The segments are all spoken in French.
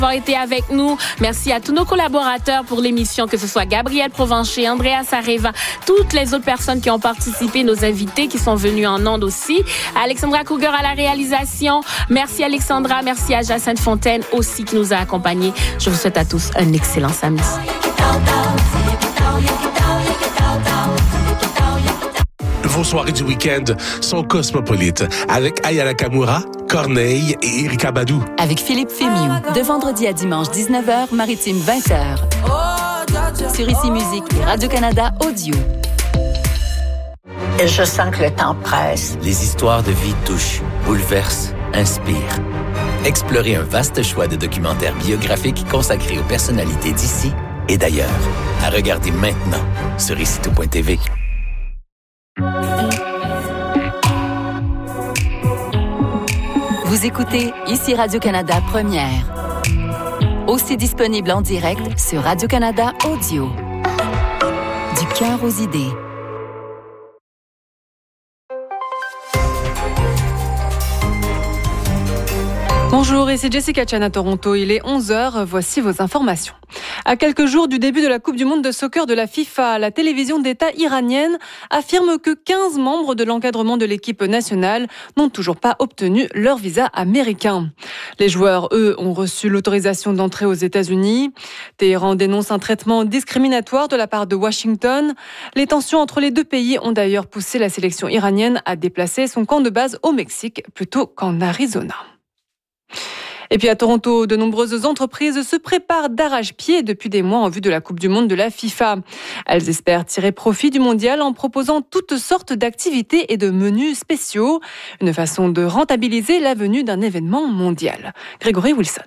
D'avoir été avec nous. Merci à tous nos collaborateurs pour l'émission, que ce soit Gabriel Provencher, Andrea Sareva, toutes les autres personnes qui ont participé, nos invités qui sont venus en ondes aussi. Alexandra Kruger à la réalisation. Merci Alexandra, merci à Jacinthe Fontaine aussi qui nous a accompagnés. Je vous souhaite à tous un excellent samedi. Vos soirées du week-end sont cosmopolites avec Aya Nakamura, Corneille et Erika Badou. Avec Philippe Fémiou, de vendredi à dimanche 19h, maritime 20h. Sur Ici Musique et Radio-Canada Audio. Et je sens que le temps presse. Les histoires de vie touchent, bouleversent, inspirent. Explorez un vaste choix de documentaires biographiques consacrés aux personnalités d'ici et d'ailleurs. À regarder maintenant sur icitout.tv. Vous écoutez Ici Radio-Canada Première. Aussi disponible en direct sur Radio-Canada Audio. Du cœur aux idées. Bonjour, ici Jessica Chan à Toronto. Il est 11h, voici vos informations. À quelques jours du début de la Coupe du monde de soccer de la FIFA, la télévision d'État iranienne affirme que 15 membres de l'encadrement de l'équipe nationale n'ont toujours pas obtenu leur visa américain. Les joueurs, eux, ont reçu l'autorisation d'entrer aux États-Unis. Téhéran dénonce un traitement discriminatoire de la part de Washington. Les tensions entre les deux pays ont d'ailleurs poussé la sélection iranienne à déplacer son camp de base au Mexique plutôt qu'en Arizona. Et puis à Toronto, de nombreuses entreprises se préparent d'arrache-pied depuis des mois en vue de la Coupe du monde de la FIFA. Elles espèrent tirer profit du mondial en proposant toutes sortes d'activités et de menus spéciaux. Une façon de rentabiliser la venue d'un événement mondial. Grégory Wilson.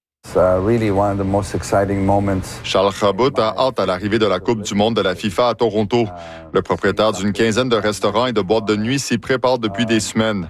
Charles Chabot a hâte à l'arrivée de la Coupe du monde de la FIFA à Toronto. Le propriétaire d'une quinzaine de restaurants et de boîtes de nuit s'y prépare depuis des semaines.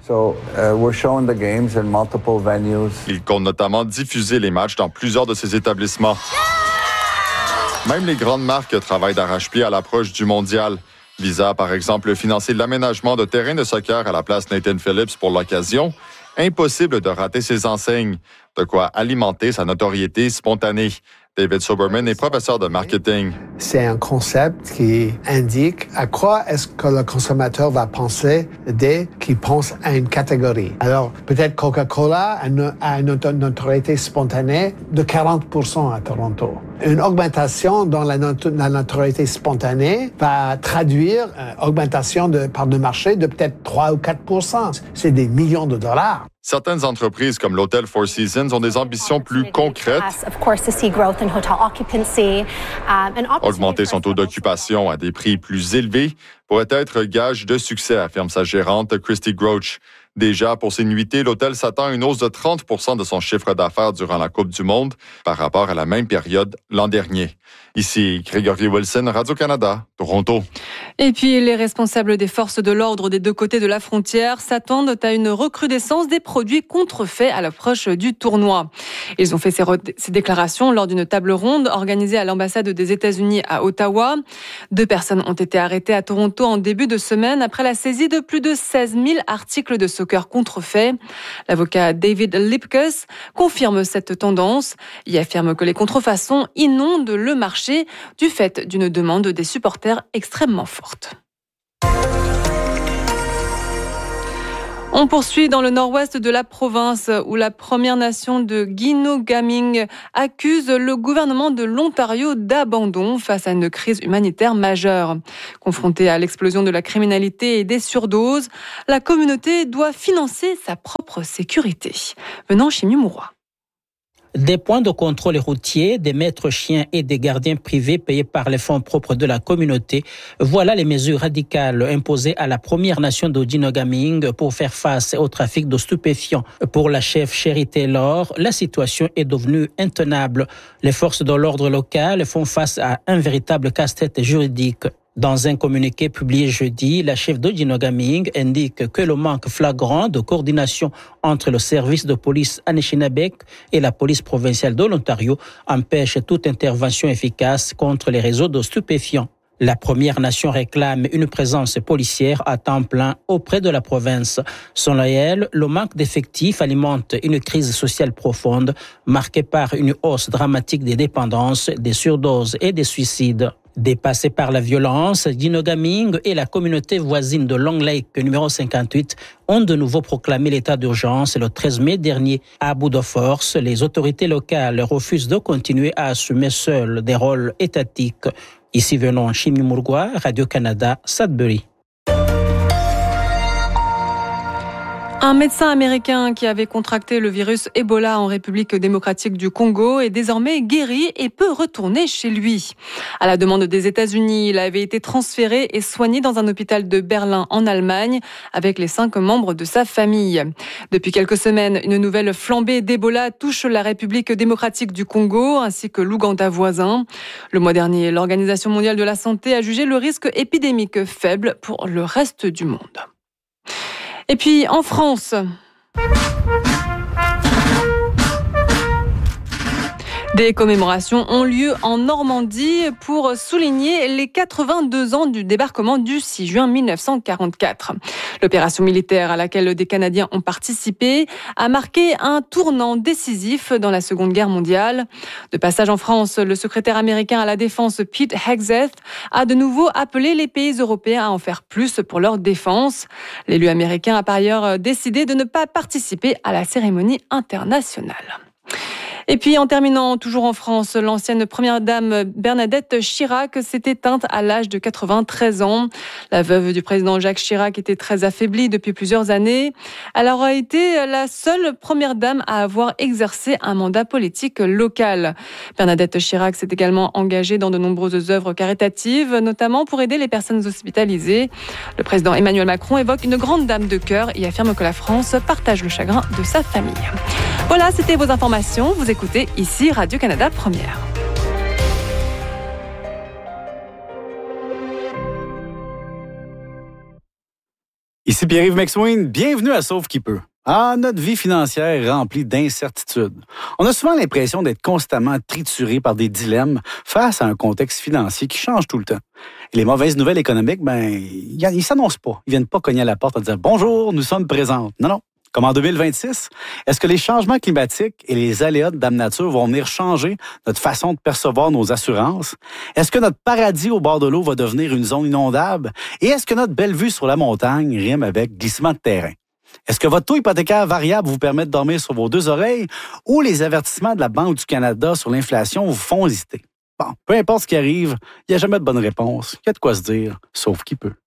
Il compte notamment diffuser les matchs dans plusieurs de ses établissements. Même les grandes marques travaillent d'arrache-pied à l'approche du mondial. Visa a par exemple financé l'aménagement de terrains de soccer à la place Nathan Phillips pour l'occasion. Impossible de rater ses enseignes, de quoi alimenter sa notoriété spontanée. David Soberman est professeur de marketing. C'est un concept qui indique à quoi est-ce que le consommateur va penser dès qu'il pense à une catégorie. Alors, peut-être Coca-Cola a une notoriété spontanée de 40% à Toronto. Une augmentation dans la notoriété spontanée va traduire une augmentation de part de marché de peut-être 3 ou 4%. C'est des millions de dollars. Certaines entreprises comme l'hôtel Four Seasons ont des ambitions plus concrètes. Augmenter son taux d'occupation à des prix plus élevés pourrait être gage de succès, affirme sa gérante Christy Grouch. Déjà, pour ses nuitées, l'hôtel s'attend à une hausse de 30% de son chiffre d'affaires durant la Coupe du monde par rapport à la même période l'an dernier. Ici, Grégory Wilson, Radio-Canada, Toronto. Et puis, les responsables des forces de l'ordre des deux côtés de la frontière s'attendent à une recrudescence des produits contrefaits à l'approche du tournoi. Ils ont fait ces déclarations lors d'une table ronde organisée à l'ambassade des États-Unis à Ottawa. 2 personnes ont été arrêtées à Toronto en début de semaine après la saisie de plus de 16 000 articles de soccer contrefaits. L'avocat David Lipkus confirme cette tendance et affirme que les contrefaçons inondent le marché du fait d'une demande des supporters extrêmement forte. On poursuit dans le nord-ouest de la province où la Première Nation de Guinaw-Gaming accuse le gouvernement de l'Ontario d'abandon face à une crise humanitaire majeure. Confrontée à l'explosion de la criminalité et des surdoses, la communauté doit financer sa propre sécurité. Venant chez Mimoura. Des points de contrôle routiers, des maîtres chiens et des gardiens privés payés par les fonds propres de la communauté. Voilà les mesures radicales imposées à la Première Nation de Guinaw-Gaming pour faire face au trafic de stupéfiants. Pour la chef Sherry Taylor, la situation est devenue intenable. Les forces de l'ordre local font face à un véritable casse-tête juridique. Dans un communiqué publié jeudi, la chef de Guinaw-Gaming indique que le manque flagrant de coordination entre le service de police Anishinabek et la police provinciale de l'Ontario empêche toute intervention efficace contre les réseaux de stupéfiants. La Première Nation réclame une présence policière à temps plein auprès de la province. Selon elle, le manque d'effectifs alimente une crise sociale profonde, marquée par une hausse dramatique des dépendances, des surdoses et des suicides. Dépassés par la violence, Dinogaming et la communauté voisine de Long Lake numéro 58 ont de nouveau proclamé l'état d'urgence le 13 mai dernier. À bout de force, les autorités locales refusent de continuer à assumer seules des rôles étatiques. Ici venons Chimie Murgua, Radio-Canada, Sudbury. Un médecin américain qui avait contracté le virus Ebola en République démocratique du Congo est désormais guéri et peut retourner chez lui. À la demande des États-Unis, il avait été transféré et soigné dans un hôpital de Berlin en Allemagne avec les 5 membres de sa famille. Depuis quelques semaines, une nouvelle flambée d'Ebola touche la République démocratique du Congo ainsi que l'Ouganda voisin. Le mois dernier, l'Organisation mondiale de la santé a jugé le risque épidémique faible pour le reste du monde. Et puis, en France, des commémorations ont lieu en Normandie pour souligner les 82 ans du débarquement du 6 juin 1944. L'opération militaire à laquelle des Canadiens ont participé a marqué un tournant décisif dans la Seconde Guerre mondiale. De passage en France, le secrétaire américain à la Défense Pete Hegseth a de nouveau appelé les pays européens à en faire plus pour leur défense. L'élu américain a par ailleurs décidé de ne pas participer à la cérémonie internationale. Et puis, en terminant, toujours en France, l'ancienne première dame Bernadette Chirac s'est éteinte à l'âge de 93 ans. La veuve du président Jacques Chirac était très affaiblie depuis plusieurs années. Elle aura été la seule première dame à avoir exercé un mandat politique local. Bernadette Chirac s'est également engagée dans de nombreuses œuvres caritatives, notamment pour aider les personnes hospitalisées. Le président Emmanuel Macron évoque une grande dame de cœur et affirme que la France partage le chagrin de sa famille. Voilà, c'était vos informations. Vous écoutez ici Radio-Canada Première. Ici Pierre-Yves McSwain, bienvenue à Sauve qui peut. Notre vie financière est remplie d'incertitudes. On a souvent l'impression d'être constamment trituré par des dilemmes face à un contexte financier qui change tout le temps. Et les mauvaises nouvelles économiques, ils s'annoncent pas. Ils viennent pas cogner à la porte en disant « Bonjour, nous sommes présentes ». Non. Comme en 2026, est-ce que les changements climatiques et les aléas de Dame Nature vont venir changer notre façon de percevoir nos assurances? Est-ce que notre paradis au bord de l'eau va devenir une zone inondable? Et est-ce que notre belle vue sur la montagne rime avec glissement de terrain? Est-ce que votre taux hypothécaire variable vous permet de dormir sur vos 2 oreilles ou les avertissements de la Banque du Canada sur l'inflation vous font hésiter? Bon, peu importe ce qui arrive, il n'y a jamais de bonne réponse. Il y a de quoi se dire, sauf qui peut.